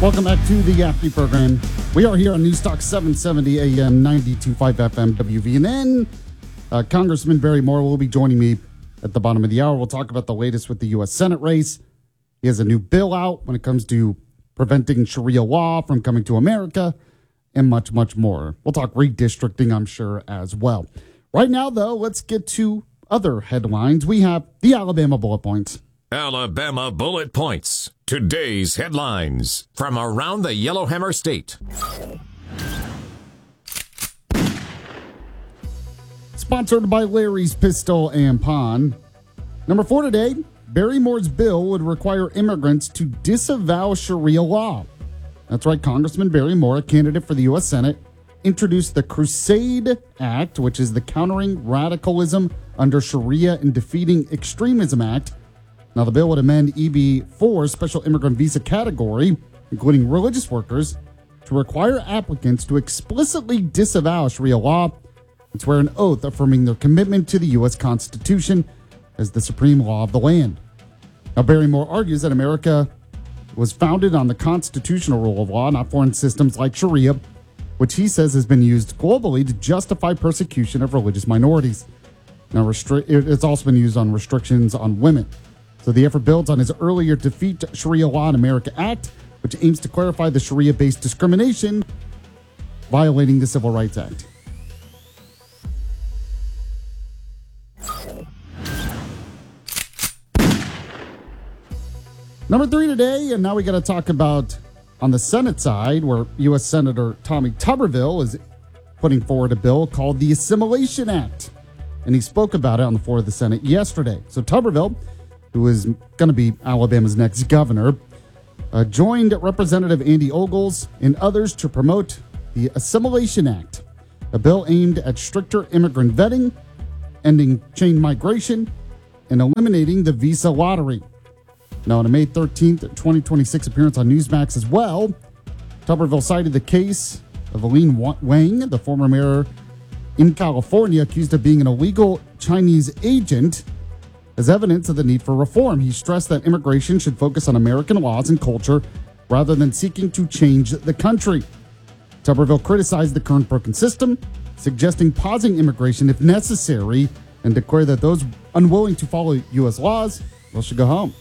Welcome back to the Yapney program. We are here on Newstalk 770 AM 92.5 FM WVNN. Congressman Barry Moore will be joining me at the bottom of the hour. We'll talk about the latest with the U.S. Senate race. He has a new bill out when it comes to preventing Sharia law from coming to America and much, much more. We'll talk redistricting, I'm sure, as well. Right now, though, let's get to other headlines. We have the Alabama bullet points. Alabama bullet points. Today's headlines from around the Yellowhammer State. Sponsored by Larry's Pistol and Pawn. Number 4 today, Barry Moore's bill would require immigrants to disavow Sharia law. That's right, Congressman Barry Moore, a candidate for the U.S. Senate, introduced the Crusade Act, which is the Countering Radicalism Under Sharia and Defeating Extremism Act. Now, the bill would amend EB-4 special immigrant visa category, including religious workers, to require applicants to explicitly disavow Sharia law and swear an oath affirming their commitment to the U.S. Constitution as the supreme law of the land. Now, Barry Moore argues that America was founded on the constitutional rule of law, not foreign systems like Sharia, which he says has been used globally to justify persecution of religious minorities. Now, it's also been used on restrictions on women. So the effort builds on his earlier Defeat Sharia Law in America Act, which aims to clarify the Sharia-based discrimination violating the Civil Rights Act. Number 3 today, and now we got to talk about on the Senate side, where U.S. Senator Tommy Tuberville is putting forward a bill called the Assimilation Act. And he spoke about it on the floor of the Senate yesterday. So Tuberville, who is going to be Alabama's next governor, joined Representative Andy Ogles and others to promote the Assimilation Act, a bill aimed at stricter immigrant vetting, ending chain migration, and eliminating the visa lottery. Now, in a May 13th, 2026 appearance on Newsmax as well, Tuberville cited the case of Aline Wang, the former mayor in California, accused of being an illegal Chinese agent, as evidence of the need for reform. He stressed that immigration should focus on American laws and culture rather than seeking to change the country. Tuberville criticized the current broken system, suggesting pausing immigration if necessary, and declared that those unwilling to follow U.S. laws should go home.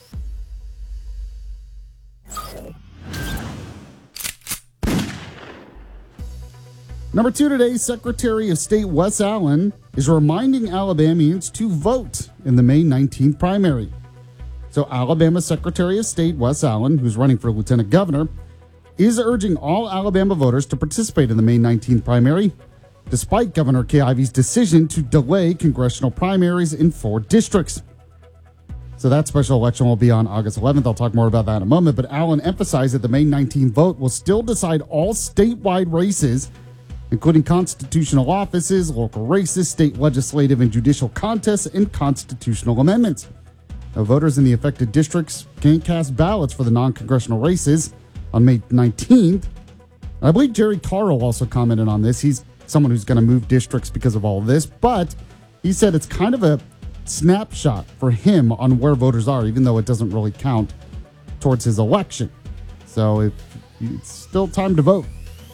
Number 2 today, Secretary of State Wes Allen is reminding Alabamians to vote in the May 19th primary. So Alabama Secretary of State Wes Allen, who's running for lieutenant governor, is urging all Alabama voters to participate in the May 19th primary, despite Governor Kay Ivey's decision to delay congressional primaries in 4 districts. So that special election will be on August 11th. I'll talk more about that in a moment. But Allen emphasized that the May 19th vote will still decide all statewide races, including constitutional offices, local races, state legislative and judicial contests, and constitutional amendments. Now, voters in the affected districts can cast ballots for the non-congressional races on May 19th. I believe Jerry Carl also commented on this. He's someone who's going to move districts because of all of this, but he said it's kind of a snapshot for him on where voters are, even though it doesn't really count towards his election. So it's still time to vote.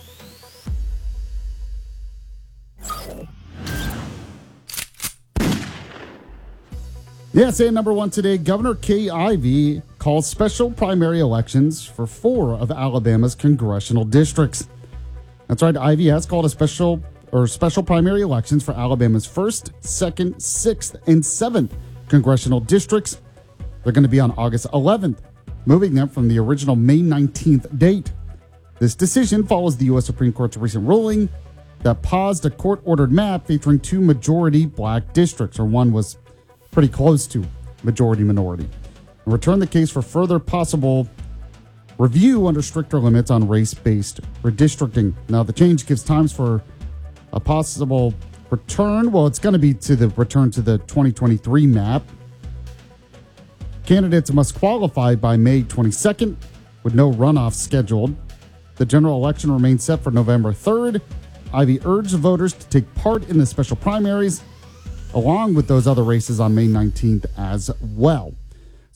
Yes, and number 1 today, Governor Kay Ivey calls special primary elections for 4 of Alabama's congressional districts. That's right, Ivey has called a special primary elections for Alabama's 1st, 2nd, 6th, and 7th congressional districts. They're going to be on August 11th, moving them from the original May 19th date. This decision follows the U.S. Supreme Court's recent ruling that paused a court-ordered map featuring 2 majority black districts, or one was pretty close to majority minority, and return the case for further possible review under stricter limits on race-based redistricting. Now, the change gives times for a possible return. Well, it's going to be to the return to the 2023 map. Candidates must qualify by May 22nd with no runoff scheduled. The general election remains set for November 3rd. Ivey urged voters to take part in the special primaries along with those other races on May 19th as well. So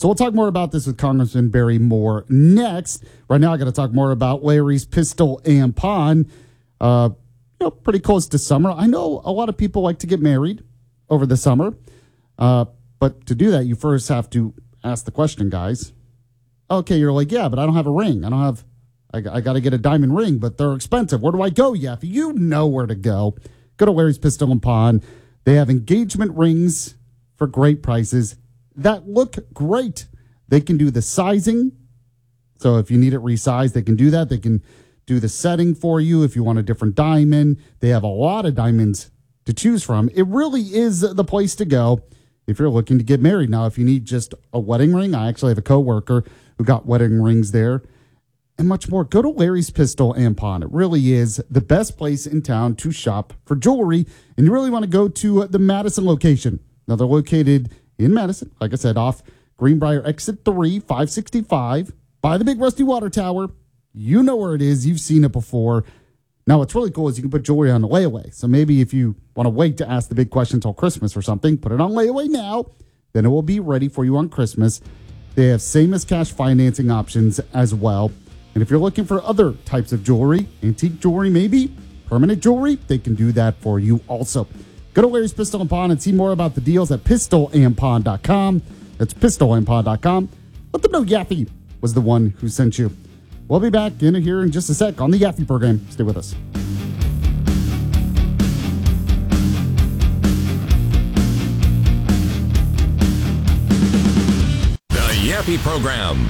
So we'll talk more about this with Congressman Barry Moore next. Right now, I got to talk more about Larry's Pistol and Pawn. Pretty close to summer. I know a lot of people like to get married over the summer. But to do that, you first have to ask the question, guys. Okay, you're like, yeah, but I don't have a ring. I got to get a diamond ring, but they're expensive. Where do I go, Jeff? You know where to go. Go to Larry's Pistol and Pawn. They have engagement rings for great prices that look great. They can do the sizing. So if you need it resized, they can do that. They can do the setting for you if you want a different diamond. They have a lot of diamonds to choose from. It really is the place to go if you're looking to get married. Now, if you need just a wedding ring, I actually have a coworker who got wedding rings there and much more. Go to Larry's Pistol and Pawn. It really is the best place in town to shop for jewelry. And you really want to go to the Madison location. Now, they're located in Madison, like I said, off Greenbrier Exit 3, 565, by the big rusty water tower. You know where it is. You've seen it before. Now, what's really cool is you can put jewelry on the layaway. So maybe if you want to wait to ask the big question until Christmas or something, put it on layaway now. Then it will be ready for you on Christmas. They have same as cash financing options as well. And if you're looking for other types of jewelry, antique jewelry maybe, permanent jewelry, they can do that for you also. Go to Larry's Pistol and Pawn and see more about the deals at pistolandpawn.com. That's pistolandpawn.com. Let them know Yaffe was the one who sent you. We'll be back here in just a sec on the Yaffe program. Stay with us. The Yaffe program.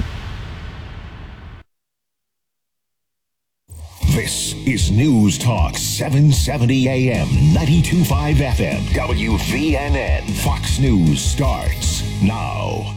This is News Talk 770 AM, 92.5 FM, WVNN. Fox News starts now.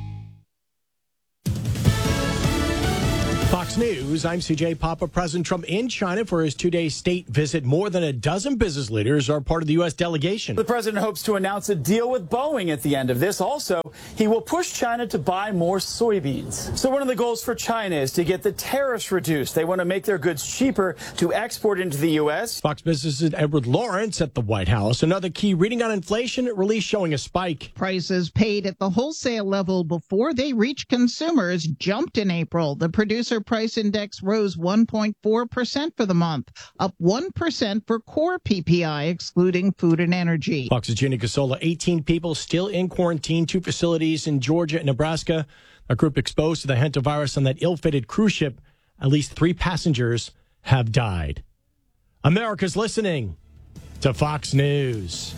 Fox News, I'm CJ Papa. President Trump in China for his two-day state visit. More than a dozen business leaders are part of the U.S. delegation. The president hopes to announce a deal with Boeing at the end of this. Also, he will push China to buy more soybeans. So one of the goals for China is to get the tariffs reduced. They want to make their goods cheaper to export into the U.S. Fox Business's Edward Lawrence at the White House. Another key reading on inflation release showing a spike. Prices paid at the wholesale level before they reach consumers jumped in April. The producer price index rose 1.4% for the month, up 1% for core PPI, excluding food and energy. Fox's Gina Casola, 18 people still in quarantine, 2 facilities in Georgia and Nebraska. A group exposed to the hantavirus on that ill-fated cruise ship. At least 3 passengers have died. America's listening to Fox News.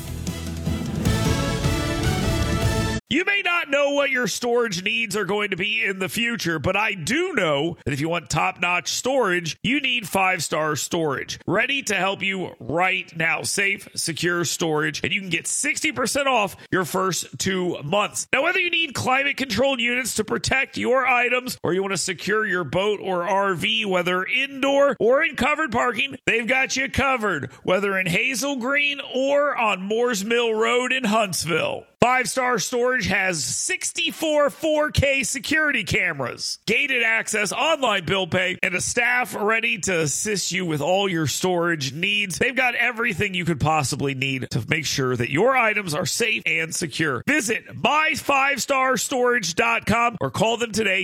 You may not know what your storage needs are going to be in the future, but I do know that if you want top-notch storage, you need 5-Star Storage. Ready to help you right now. Safe, secure storage, and you can get 60% off your first 2 months. Now, whether you need climate-controlled units to protect your items or you want to secure your boat or RV, whether indoor or in covered parking, they've got you covered, whether in Hazel Green or on Moores Mill Road in Huntsville. 5-Star Storage has 64 4K security cameras, gated access, online bill pay, and a staff ready to assist you with all your storage needs. They've got everything you could possibly need to make sure that your items are safe and secure. Visit my5starstorage.com or call them today,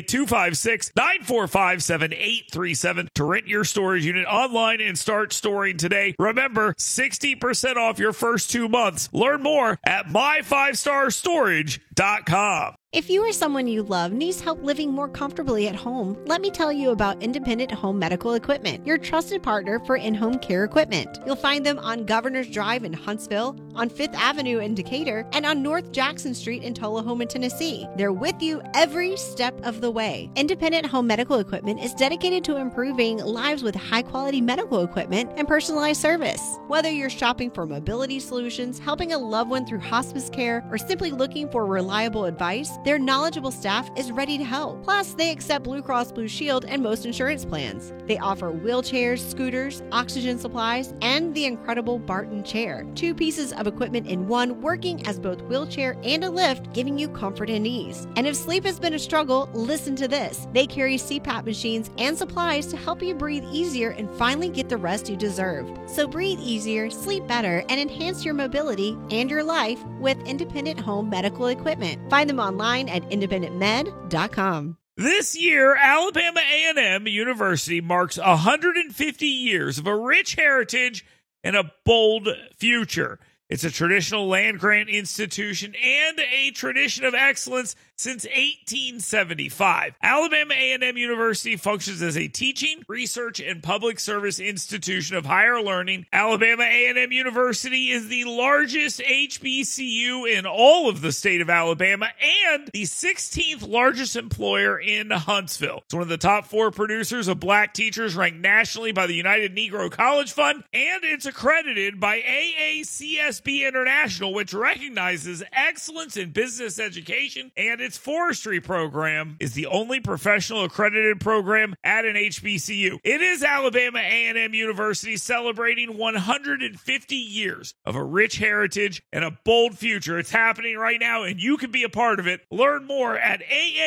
256-945-7837 to rent your storage unit online and start storing today. Remember, 60% off your first 2 months. Learn more at my5starstorage.com. If you or someone you love needs help living more comfortably at home, let me tell you about Independent Home Medical Equipment, your trusted partner for in-home care equipment. You'll find them on Governor's Drive in Huntsville, on 5th Avenue in Decatur, and on North Jackson Street in Tullahoma, Tennessee. They're with you every step of the way. Independent Home Medical Equipment is dedicated to improving lives with high-quality medical equipment and personalized service. Whether you're shopping for mobility solutions, helping a loved one through hospice care, or simply looking for reliable advice, their knowledgeable staff is ready to help. Plus, they accept Blue Cross Blue Shield and most insurance plans. They offer wheelchairs, scooters, oxygen supplies, and the incredible Barton chair. 2 pieces of equipment in one, working as both wheelchair and a lift, giving you comfort and ease. And if sleep has been a struggle, listen to this. They carry CPAP machines and supplies to help you breathe easier and finally get the rest you deserve. So breathe easier, sleep better, and enhance your mobility and your life with Independent Home Medical Equipment. Find them online online at independentmed.com. This year, Alabama A&M University marks 150 years of a rich heritage and a bold future. It's a traditional land-grant institution and a tradition of excellence since 1875. Alabama A&M University functions as a teaching, research, and public service institution of higher learning. Alabama A&M University is the largest HBCU in all of the state of Alabama and the 16th largest employer in Huntsville. It's one of the top 4 producers of black teachers ranked nationally by the United Negro College Fund, and it's accredited by AACSB International, which recognizes excellence in business education, and its forestry program is the only professional accredited program at an HBCU. It is Alabama A&M University celebrating 150 years of a rich heritage and a bold future. It's happening right now, and you can be a part of it. Learn more at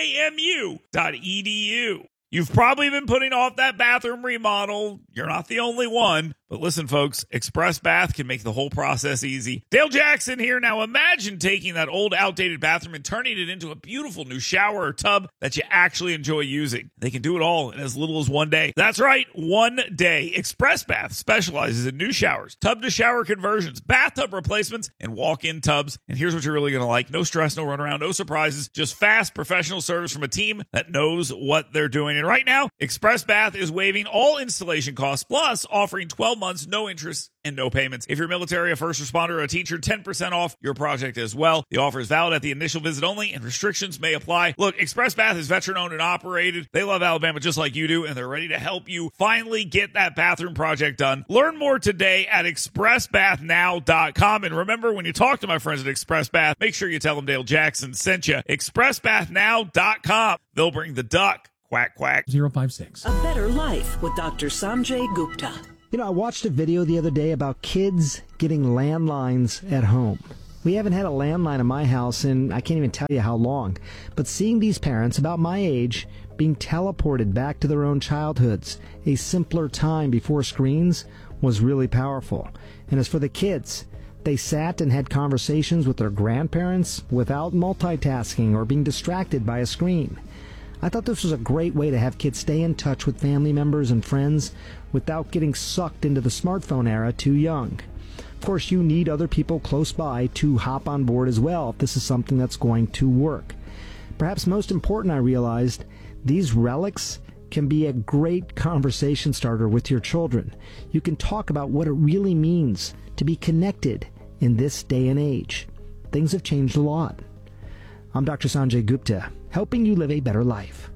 aamu.edu. You've probably been putting off that bathroom remodel. You're not the only one. But listen, folks, Express Bath can make the whole process easy. Dale Jackson here. Now imagine taking that old, outdated bathroom and turning it into a beautiful new shower or tub that you actually enjoy using. They can do it all in as little as one day. That's right, one day. Express Bath specializes in new showers, tub-to-shower conversions, bathtub replacements, and walk-in tubs. And here's what you're really going to like. No stress, no runaround, no surprises, just fast professional service from a team that knows what they're doing. And right now, Express Bath is waiving all installation costs, plus offering 12 months, no interest, and no payments. If you're military, a first responder, or a teacher, 10% off your project as well. The offer is valid at the initial visit only, and restrictions may apply. Look, Express Bath is veteran-owned and operated. They love Alabama just like you do, and they're ready to help you finally get that bathroom project done. Learn more today at expressbathnow.com. And remember, when you talk to my friends at Express Bath, make sure you tell them Dale Jackson sent you. expressbathnow.com. They'll bring the duck. Quack, quack. 056. A Better Life with Dr. Sanjay Gupta. You know, I watched a video the other day about kids getting landlines at home. We haven't had a landline in my house in I can't even tell you how long. But seeing these parents about my age being teleported back to their own childhoods, a simpler time before screens, was really powerful. And as for the kids, they sat and had conversations with their grandparents without multitasking or being distracted by a screen. I thought this was a great way to have kids stay in touch with family members and friends without getting sucked into the smartphone era too young. Of course, you need other people close by to hop on board as well if this is something that's going to work. Perhaps most important, I realized, these relics can be a great conversation starter with your children. You can talk about what it really means to be connected in this day and age. Things have changed a lot. I'm Dr. Sanjay Gupta, helping you live a better life.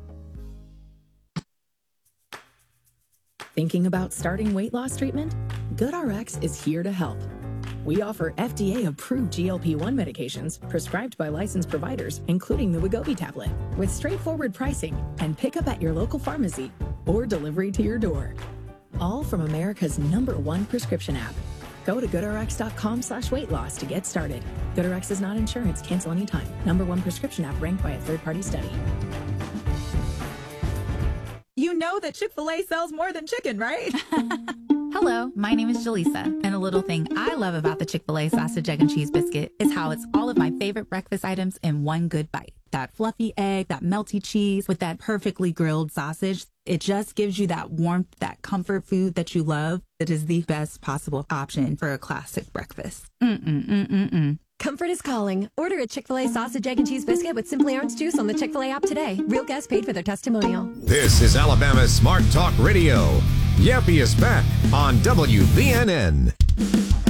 Thinking about starting weight loss treatment? GoodRx is here to help. We offer FDA-approved GLP-1 medications prescribed by licensed providers, including the Wegovy tablet, with straightforward pricing and pickup at your local pharmacy or delivery to your door. All from America's #1 prescription app. Go to goodrx.com/weight-loss to get started. GoodRx is not insurance. Cancel anytime. #1 prescription app ranked by a third-party study. You know that Chick-fil-A sells more than chicken, right? Hello, my name is Jaleesa, and a little thing I love about the Chick-fil-A sausage, egg, and cheese biscuit is how it's all of my favorite breakfast items in one good bite. That fluffy egg, that melty cheese with that perfectly grilled sausage. It just gives you that warmth, that comfort food that you love. It is the best possible option for a classic breakfast. Comfort is calling. Order a Chick-fil-A sausage, egg, and cheese biscuit with Simply Orange Juice on the Chick-fil-A app today. Real guests paid for their testimonial. This is Alabama's Smart Talk Radio. Yappy is back on WVNN.